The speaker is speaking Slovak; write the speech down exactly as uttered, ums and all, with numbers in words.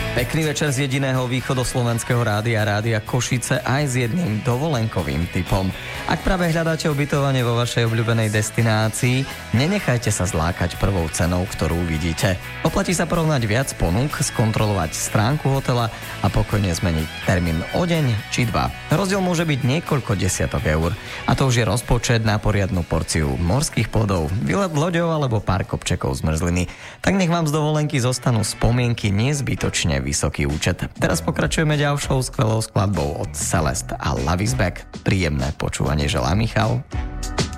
Pekný večer z jediného východoslovenského rádia, rádia Košice, aj s jedným dovolenkovým tipom. Ak práve hľadáte ubytovanie vo vašej obľúbenej destinácii, nenechajte sa zlákať prvou cenou, ktorú vidíte. Oplatí sa porovnať viac ponúk, skontrolovať stránku hotela a pokojne zmeniť termín o deň či dva. Rozdiel môže byť niekoľko desiatok eur. A to už je rozpočet na poriadnu porciu morských plodov, výlet loďou alebo pár kopčekov zmrzliny. Tak nech vám z dovolenky zostanú spomienky nezbytočne vysoký účet. Teraz pokračujeme ďalšou skvelou skladbou od Celeste a Love is Back. Príjemné počúvanie želá Michal.